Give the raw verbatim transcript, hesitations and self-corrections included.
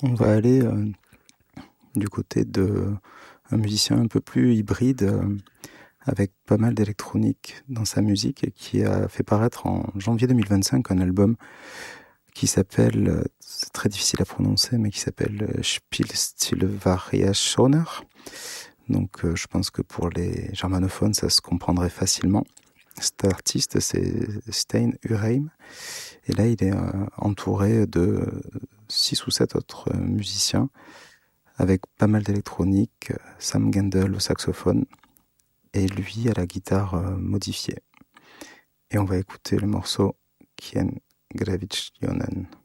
On va aller euh, du côté de un musicien un peu plus hybride, euh, avec pas mal d'électronique dans sa musique, et qui a fait paraître en janvier deux mille vingt-cinq un album qui s'appelle, euh, c'est très difficile à prononcer, mais qui s'appelle euh, Spielstilvariationer. Donc euh, je pense que pour les germanophones, ça se comprendrait facilement. Cet artiste, c'est Stein Urheim. Et là, il est euh, entouré de six ou sept autres euh, musiciens, avec pas mal d'électronique, Sam Gendel au saxophone, et lui à la guitare euh, modifiée. Et on va écouter le morceau Kien Grevich Jonen.